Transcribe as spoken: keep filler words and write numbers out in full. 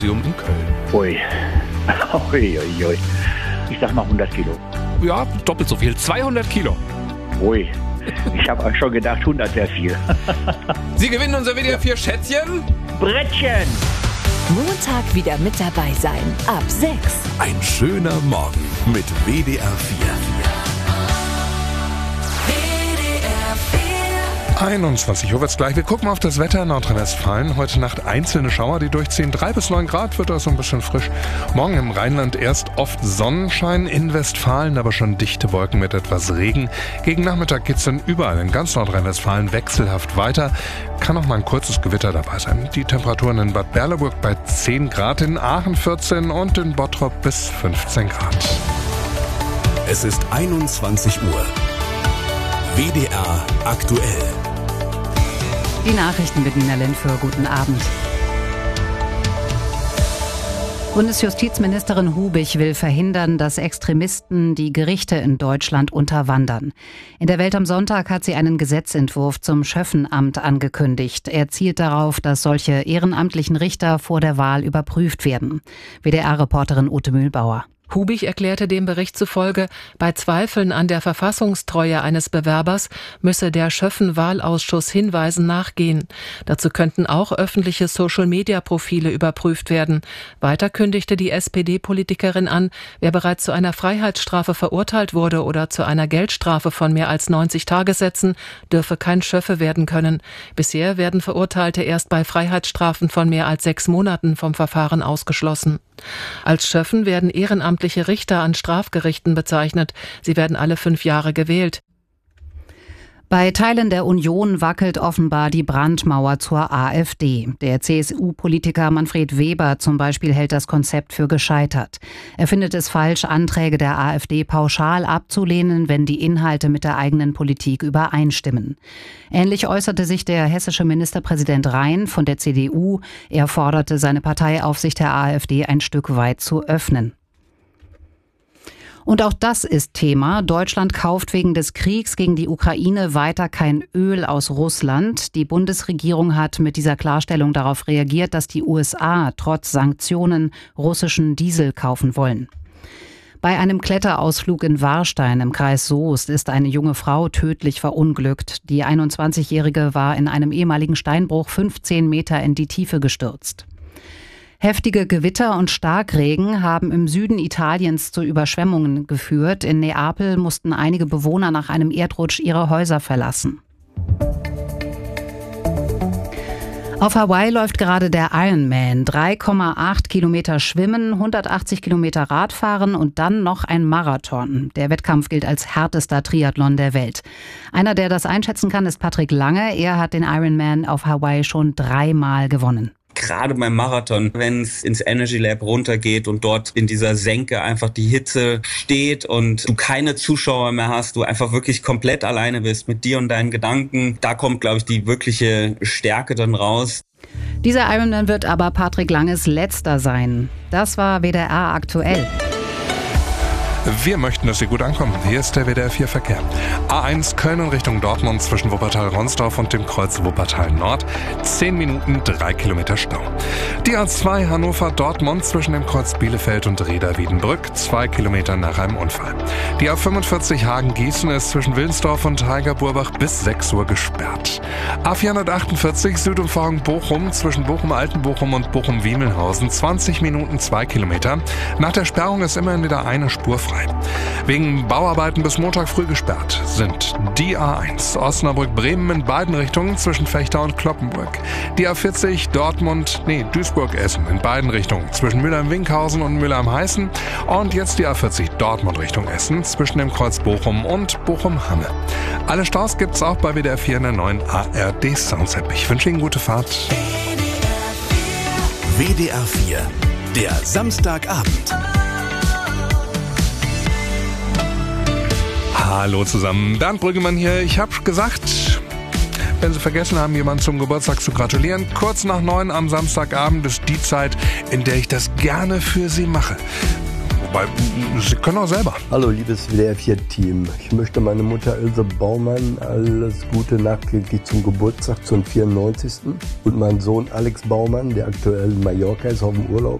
in Köln. Ui. Ui, ui, ui. Ich sag mal hundert Kilo. Ja, doppelt so viel, zweihundert Kilo. Ui. Ich habe auch schon gedacht, hundert wäre viel. Sie gewinnen unser W D R vier Schätzchen. Brettchen. Montag wieder mit dabei sein. Ab sechs. Ein schöner Morgen mit W D R vier. einundzwanzig Uhr wird's gleich. Wir gucken auf das Wetter in Nordrhein-Westfalen. Heute Nacht einzelne Schauer, die durchziehen. drei bis neun Grad wird das so ein bisschen frisch. Morgen im Rheinland erst oft Sonnenschein, in Westfalen aber schon dichte Wolken mit etwas Regen. Gegen Nachmittag geht's dann überall in ganz Nordrhein-Westfalen wechselhaft weiter. Kann auch mal ein kurzes Gewitter dabei sein. Die Temperaturen in Bad Berleburg bei zehn Grad, in Aachen vierzehn und in Bottrop bis fünfzehn Grad. Es ist einundzwanzig Uhr. W D R aktuell. Die Nachrichten mit Nina Lindführ. Guten Abend. Bundesjustizministerin Hubich will verhindern, dass Extremisten die Gerichte in Deutschland unterwandern. In der Welt am Sonntag hat sie einen Gesetzentwurf zum Schöffenamt angekündigt. Er zielt darauf, dass solche ehrenamtlichen Richter vor der Wahl überprüft werden. W D R-Reporterin Ute Mühlbauer. Hubich erklärte dem Bericht zufolge, bei Zweifeln an der Verfassungstreue eines Bewerbers müsse der Schöffen-Wahlausschuss Hinweisen nachgehen. Dazu könnten auch öffentliche Social-Media-Profile überprüft werden. Weiter kündigte die S P D-Politikerin an, wer bereits zu einer Freiheitsstrafe verurteilt wurde oder zu einer Geldstrafe von mehr als neunzig Tagessätzen, dürfe kein Schöffe werden können. Bisher werden Verurteilte erst bei Freiheitsstrafen von mehr als sechs Monaten vom Verfahren ausgeschlossen. Als Schöffen werden ehrenamtliche Richter an Strafgerichten bezeichnet. Sie werden alle fünf Jahre gewählt. Bei Teilen der Union wackelt offenbar die Brandmauer zur AfD. Der C S U-Politiker Manfred Weber zum Beispiel hält das Konzept für gescheitert. Er findet es falsch, Anträge der AfD pauschal abzulehnen, wenn die Inhalte mit der eigenen Politik übereinstimmen. Ähnlich äußerte sich der hessische Ministerpräsident Rhein von der C D U. Er forderte seine Parteiaufsicht der AfD ein Stück weit zu öffnen. Und auch das ist Thema. Deutschland kauft wegen des Kriegs gegen die Ukraine weiter kein Öl aus Russland. Die Bundesregierung hat mit dieser Klarstellung darauf reagiert, dass die U S A trotz Sanktionen russischen Diesel kaufen wollen. Bei einem Kletterausflug in Warstein im Kreis Soest ist eine junge Frau tödlich verunglückt. Die einundzwanzigjährige war in einem ehemaligen Steinbruch fünfzehn Meter in die Tiefe gestürzt. Heftige Gewitter und Starkregen haben im Süden Italiens zu Überschwemmungen geführt. In Neapel mussten einige Bewohner nach einem Erdrutsch ihre Häuser verlassen. Auf Hawaii läuft gerade der Ironman. drei Komma acht Kilometer Schwimmen, hundertachtzig Kilometer Radfahren und dann noch ein Marathon. Der Wettkampf gilt als härtester Triathlon der Welt. Einer, der das einschätzen kann, ist Patrick Lange. Er hat den Ironman auf Hawaii schon dreimal gewonnen. Gerade beim Marathon, wenn es ins Energy Lab runtergeht und dort in dieser Senke einfach die Hitze steht und du keine Zuschauer mehr hast, du einfach wirklich komplett alleine bist mit dir und deinen Gedanken, da kommt, glaube ich, die wirkliche Stärke dann raus. Dieser Ironman wird aber Patrick Langes letzter sein. Das war W D R aktuell. Wir möchten, dass Sie gut ankommen. Hier ist der W D R vier Verkehr. A eins Köln in Richtung Dortmund zwischen Wuppertal-Ronsdorf und dem Kreuz Wuppertal-Nord. zehn Minuten, drei Kilometer Stau. Die A zwei Hannover-Dortmund zwischen dem Kreuz Bielefeld und Reda-Wiedenbrück. zwei Kilometer nach einem Unfall. Die A fünfundvierzig Hagen-Gießen ist zwischen Wilnsdorf und Heigerburbach bis sechs Uhr gesperrt. A vierhundertachtundvierzig Südumfahrung Bochum zwischen Bochum-Altenbochum und Bochum-Wiemelhausen. zwanzig Minuten, zwei Kilometer. Nach der Sperrung ist immerhin wieder eine Spur frei. Wegen Bauarbeiten bis Montag früh gesperrt sind die A eins Osnabrück-Bremen in beiden Richtungen zwischen Fechter und Kloppenburg. Die A vierzig Dortmund, nee, Duisburg-Essen in beiden Richtungen zwischen Mülheim-Winkhausen und Mülheim-Heißen. Und jetzt die A vierzig Dortmund Richtung Essen zwischen dem Kreuz Bochum und Bochum-Hamme. Alle Staus gibt's auch bei W D R vier in der neuen A R D Sounds-App. Ich wünsche Ihnen gute Fahrt. W D R vier, der Samstagabend. Hallo zusammen, Bernd Brüggemann hier. Ich habe gesagt, wenn Sie vergessen haben, jemanden zum Geburtstag zu gratulieren, kurz nach neun am Samstagabend ist die Zeit, in der ich das gerne für Sie mache. weil Sie können auch selber. Hallo, liebes W D R vier Team. Ich möchte meine Mutter Ilse Baumann alles Gute nachträglich zum Geburtstag, zum vierundneunzigsten Und meinen Sohn Alex Baumann, der aktuell in Mallorca ist, auf dem Urlaub.